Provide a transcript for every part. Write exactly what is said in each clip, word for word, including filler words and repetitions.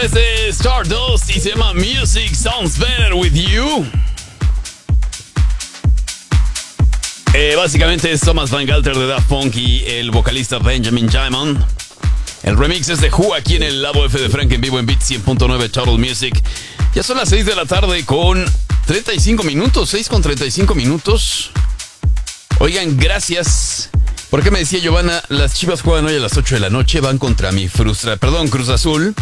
es de Stardust y se llama Music Sounds Better With You. Eh, básicamente es Thomas Van Galter de Daft Punk y el vocalista Benjamin Diamond. El remix es de Who aquí en el lado F de Frank en vivo en Beat cien punto nueve Total Music. Ya son las seis de la tarde con treinta y cinco minutos, seis con treinta y cinco minutos. Oigan, gracias. ¿Por qué me decía Giovanna? Las Chivas juegan hoy a las ocho de la noche, van contra mi frustra... Perdón, Cruz Azul.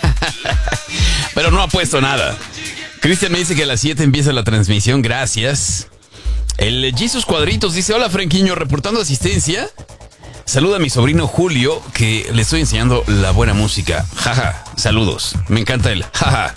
Pero no ha puesto nada. Cristian me dice que a las siete empieza la transmisión, gracias. El Jesus Cuadritos dice, hola Franquiño, reportando asistencia. Saluda a mi sobrino Julio, que le estoy enseñando la buena música. Jaja, saludos. Me encanta el jaja.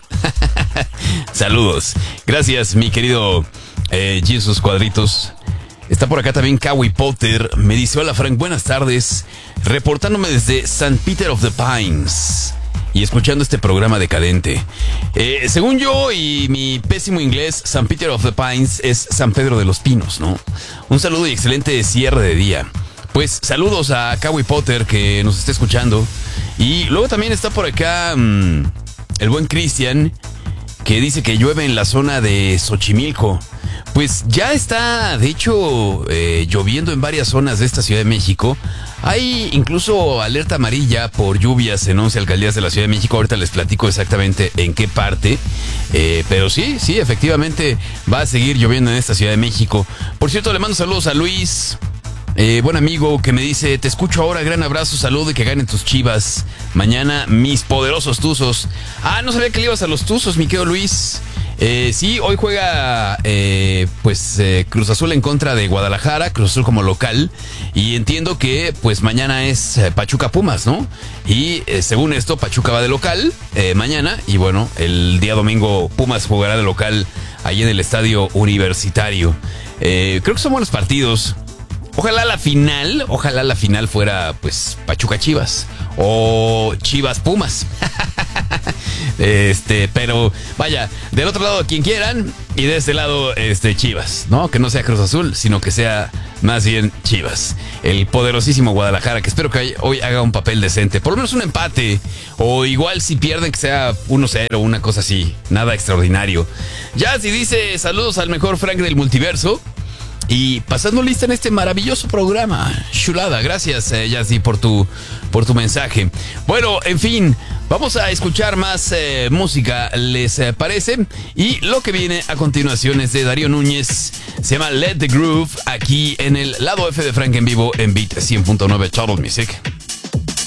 Saludos. Gracias, mi querido eh, Jesus Cuadritos. Está por acá también Kawi Potter. Me dice, hola Frank, buenas tardes. Reportándome desde Saint Peter of the Pines y escuchando este programa decadente. Eh, según yo y mi pésimo inglés, Saint Peter of the Pines es San Pedro de los Pinos, ¿no? Un saludo y excelente cierre de día. Pues saludos a Kawi Potter que nos está escuchando. Y luego también está por acá mmm, el buen Cristian, que dice que llueve en la zona de Xochimilco. Pues ya está, de hecho, eh, lloviendo en varias zonas de esta Ciudad de México. Hay incluso alerta amarilla por lluvias en once alcaldías de la Ciudad de México. Ahorita les platico exactamente en qué parte. Eh, pero sí, sí, efectivamente va a seguir lloviendo en esta Ciudad de México. Por cierto, le mando saludos a Luis, eh, buen amigo, que me dice, te escucho ahora, gran abrazo, saludo y que ganen tus Chivas. Mañana, mis poderosos Tuzos. Ah, no sabía que le ibas a los Tuzos, mi querido Luis. Eh, sí, hoy juega eh, pues eh, Cruz Azul en contra de Guadalajara, Cruz Azul como local, y entiendo que pues mañana es eh, Pachuca Pumas, ¿no? Y eh, según esto Pachuca va de local eh, mañana, y bueno, el día domingo Pumas jugará de local ahí en el Estadio Universitario. Eh, creo que son buenos partidos. Ojalá la final, ojalá la final fuera pues Pachuca Chivas o Chivas Pumas. Este, pero vaya, del otro lado quien quieran y de este lado este Chivas, ¿no? Que no sea Cruz Azul, sino que sea más bien Chivas. El poderosísimo Guadalajara, que espero que hoy haga un papel decente, por lo menos un empate, o igual si pierden que sea uno cero, una cosa así, nada extraordinario. Jazzy dice, saludos al mejor Frank del multiverso. Y pasando lista en este maravilloso programa. Chulada, gracias eh, Jazzy por tu, por tu mensaje. Bueno, en fin, vamos a escuchar más eh, música, ¿les eh, parece? Y lo que viene a continuación es de Darío Núñez. Se llama Let the Groove, aquí en el lado F de Frank en vivo en Beat cien punto nueve Total Music.